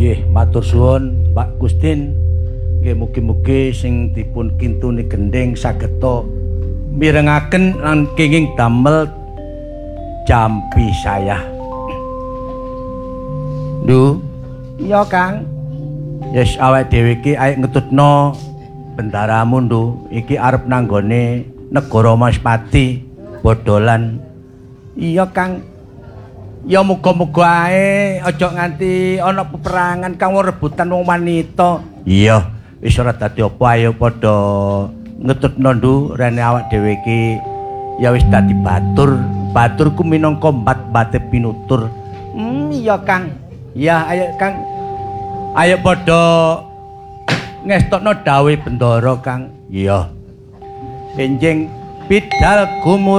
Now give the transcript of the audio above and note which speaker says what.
Speaker 1: Nggih, matur suwun Pak Gustin. Nggih mugi-mugi sing dipun kintuni gending sageta mirengaken lan kenging damel jampi saya. Ndu, iya Kang. Yes, awake dhewe iki ayo ngetutno bendaramu ndu. Iki arep nanggone negara Maspati bodolan. Iya Kang. Ya muga-muga ae aja nganti ana peperangan kang rebutan wong wanita. Iya, wis ora dadi apa ayo padha ngetutno ndu rene awak dhewe iki ya wis dadi batur. Baturku minangka mbat-bate pinutur. Iya Kang. Ya ayo Kang. Ayo padha ngestokno dawuh Bendara Kang. Iya. Enjing bidal gumur